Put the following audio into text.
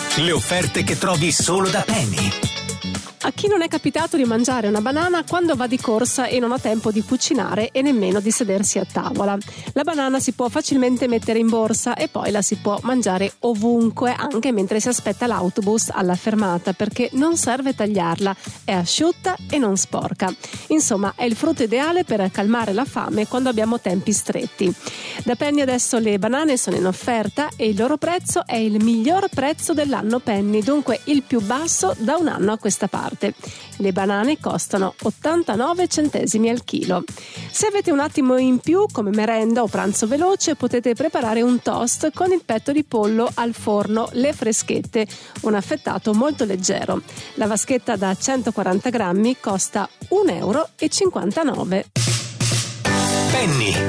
Le offerte che trovi solo da Penny. A chi non è capitato di mangiare una banana quando va di corsa e non ha tempo di cucinare e nemmeno di sedersi a tavola? La banana si può facilmente mettere in borsa e poi la si può mangiare ovunque, anche mentre si aspetta l'autobus alla fermata, perché non serve tagliarla, è asciutta e non sporca. Insomma, è il frutto ideale per calmare la fame quando abbiamo tempi stretti. Da Penny adesso le banane sono in offerta e il loro prezzo è il miglior prezzo dell'anno Penny, dunque il più basso da un anno a questa parte. Le banane costano 89 centesimi al chilo. Se avete un attimo in più come merenda o pranzo veloce, potete preparare un toast con il petto di pollo al forno, le freschette, un affettato molto leggero. La vaschetta da 140 grammi costa 1,59 €. Penny